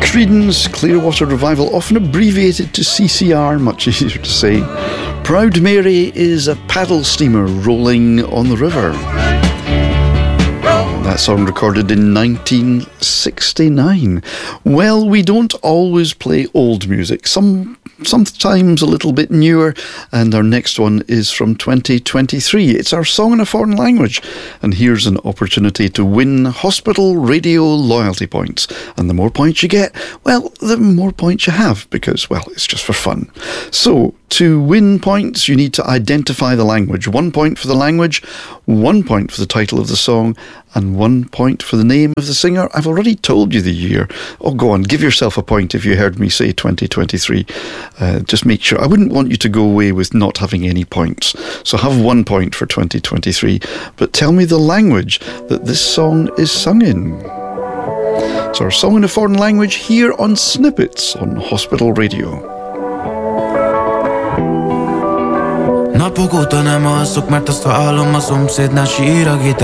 Creedence Clearwater Revival, often abbreviated to CCR, much easier to say. Proud Mary is a paddle steamer rolling on the river. That song recorded in 1969. Well, we don't always play old music. Sometimes a little bit newer, and our next one is from 2023. It's our song in a foreign language, and here's an opportunity to win Hospital Radio loyalty points. And the more points you get, well, the more points you have, because, well, it's just for fun. So, to win points, you need to identify the language. 1 point for the language, 1 point for the title of the song, and 1 point for the name of the singer. I've already told you the year. Oh, go on, give yourself a point if you heard me say 2023. Just make sure. I wouldn't want you to go away with not having any points. So have 1 point for 2023. But tell me the language that this song is sung in. It's our song in a foreign language here on Snippets on Hospital Radio. Napok óta nem alszok, mert azt a álom a szomszédnál sír a gitár.